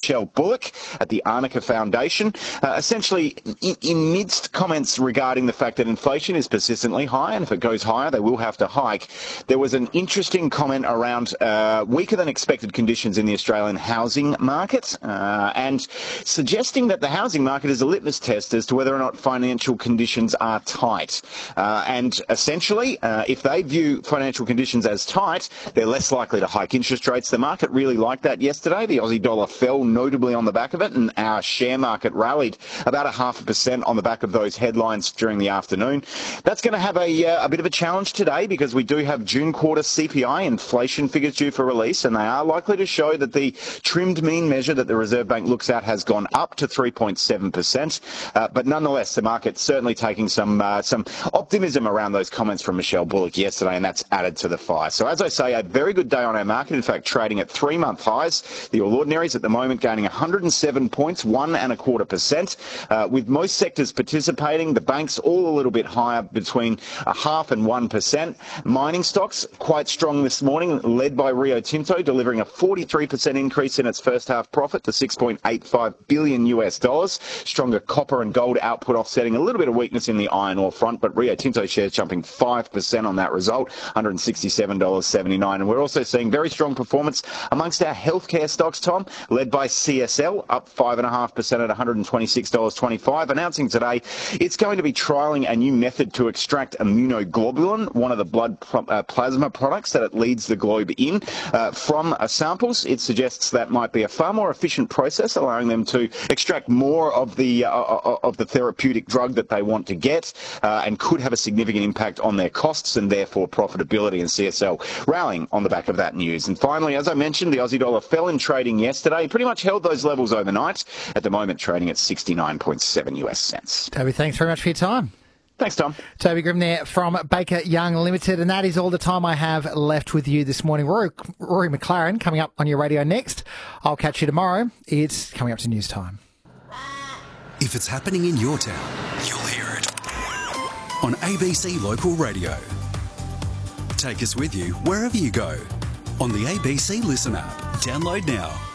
Michelle Bullock at the Arnica Foundation. Essentially, in midst comments regarding the fact that inflation is persistently high, and if it goes higher, they will have to hike, there was an interesting comment around weaker than expected conditions in the Australian housing market, and suggesting that the housing market is a litmus test as to whether or not financial conditions are tight. And essentially, if they view financial conditions as tight, they're less likely to hike interest rates. The market really liked that yesterday. The Aussie dollar fell notably on the back of it, and our share market rallied about 0.5% on the back of those headlines during the afternoon. That's going to have a bit of a challenge today because we do have June quarter CPI inflation figures due for release, and they are likely to show that the trimmed mean measure that the Reserve Bank looks at has gone up to 3.7%. But nonetheless, the market's certainly taking some optimism around those comments from Michelle Bullock yesterday, and that's added to the fire. So as I say, a very good day on our market. In fact, trading at 3-month highs. The All Ordinaries at the moment gaining 107 points, 1.25%, with most sectors participating. The banks all a little bit higher, between 0.5% and 1%. Mining stocks quite strong this morning, led by Rio Tinto, delivering a 43% increase in its first half profit to $6.85 billion US. Stronger copper and gold output offsetting a little bit of weakness in the iron ore front, but Rio Tinto shares jumping 5% on that result, $167.79. And we're also seeing very strong performance amongst our healthcare stocks, Tom, led by CSL, up 5.5% at $126.25, announcing today it's going to be trialling a new method to extract immunoglobulin, one of the blood plasma products that it leads the globe in, from samples. It suggests that might be a far more efficient process, allowing them to extract more of the therapeutic drug that they want to get, and could have a significant impact on their costs and therefore profitability, and CSL rallying on the back of that news. And finally, as I mentioned, the Aussie dollar fell in trading yesterday, pretty much held those levels overnight, at the moment trading at 69.7 US cents. Toby, thanks very much for your time. Thanks, Tom. Toby Grimm there from Baker Young Limited, and that is all the time I have left with you this morning. Rory McLaren coming up on your radio next. I'll catch you tomorrow. It's coming up to news time. If it's happening in your town, you'll hear it on ABC Local Radio. Take us with you wherever you go on the ABC Listen app. Download now.